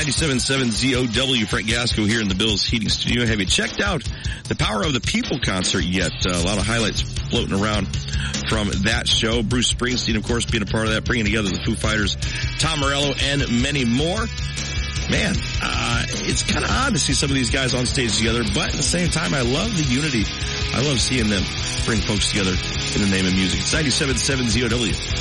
97.7 ZOW, Frank Gasco here in the Bills Heating Studio. Have you checked out the Power of the People concert yet? A lot of highlights floating around from that show. Bruce Springsteen, of course, being a part of that, bringing together the Foo Fighters, Tom Morello, and many more. Man, it's kind of odd to see some of these guys on stage together, but at the same time, I love the unity. I love seeing them bring folks together in the name of music. It's 97.7 ZOW.